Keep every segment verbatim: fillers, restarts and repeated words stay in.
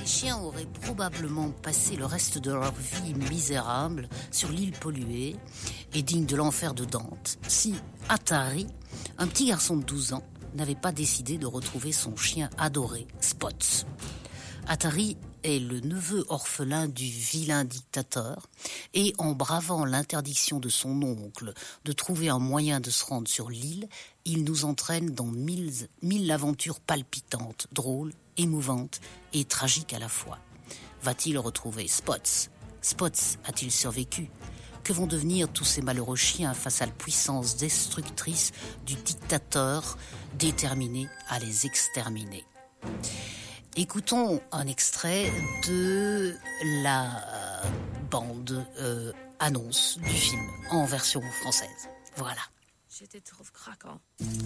Les chiens auraient probablement passé le reste de leur vie misérable sur l'île polluée et digne de l'enfer de Dante si Atari, un petit garçon de douze ans, n'avait pas décidé de retrouver son chien adoré, Spots. Atari est le neveu orphelin du vilain dictateur et en bravant l'interdiction de son oncle de trouver un moyen de se rendre sur l'île, il nous entraîne dans mille, mille aventures palpitantes, drôles, émouvantes et tragiques à la fois. Va-t-il retrouver Spots ? Spots a-t-il survécu ? Que vont devenir tous ces malheureux chiens face à la puissance destructrice du dictateur déterminé à les exterminer ? Écoutons un extrait de la bande euh, annonce du film en version française. Voilà. Je te trouve craquant.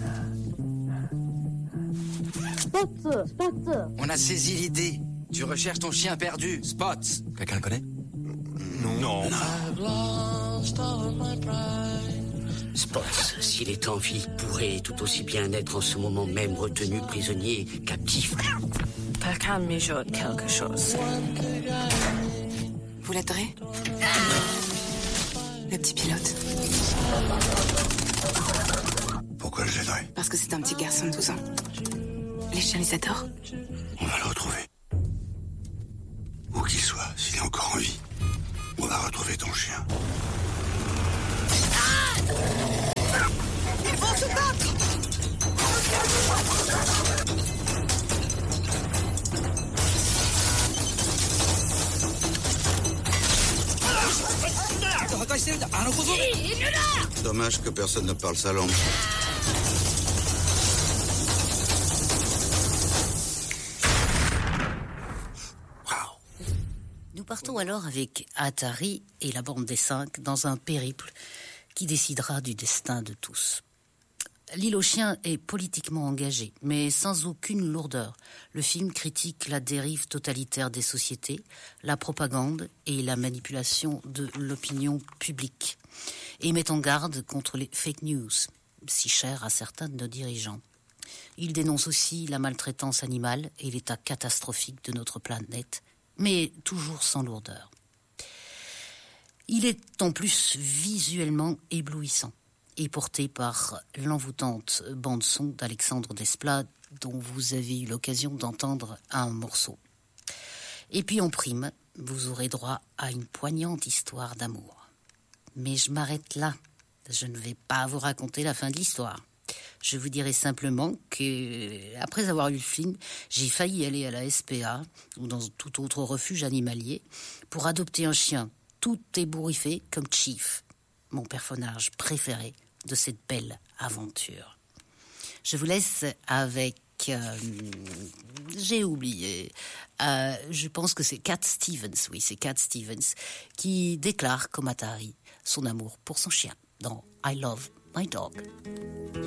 Spots, Spots. On a saisi l'idée. Tu recherches ton chien perdu, Spots. Quelqu'un le connaît ? Non. Spots, s'il est en vie, pourrait tout aussi bien être en ce moment même retenu prisonnier, captif. Quelqu'un mijote quelque chose. Vous l'adorez ? Le petit pilote. Pourquoi je l'aiderais ? Parce que c'est un petit garçon de douze ans. Les chiens les adorent. On va le retrouver. Où qu'il soit, s'il est encore en vie, on va retrouver ton chien. Ils vont se battre. Dommage que personne ne parle sa langue. Nous partons alors avec Atari et la bande des cinq dans un périple qui décidera du destin de tous. L'île aux chiens est politiquement engagée, mais sans aucune lourdeur. Le film critique la dérive totalitaire des sociétés, la propagande et la manipulation de l'opinion publique, et met en garde contre les fake news, si chères à certains de nos dirigeants. Il dénonce aussi la maltraitance animale et l'état catastrophique de notre planète, mais toujours sans lourdeur. Il est en plus visuellement éblouissant et porté par l'envoûtante bande-son d'Alexandre Desplat, dont vous avez eu l'occasion d'entendre un morceau. Et puis en prime, vous aurez droit à une poignante histoire d'amour. Mais je m'arrête là. Je ne vais pas vous raconter la fin de l'histoire. Je vous dirai simplement que, après avoir lu le film, j'ai failli aller à la S P A ou dans tout autre refuge animalier pour adopter un chien tout ébouriffé comme Chief, mon personnage préféré de cette belle aventure. Je vous laisse avec... Euh, j'ai oublié. Euh, je pense que c'est Cat Stevens, oui, c'est Cat Stevens, qui déclare comme Atari son amour pour son chien dans I Love My Dog.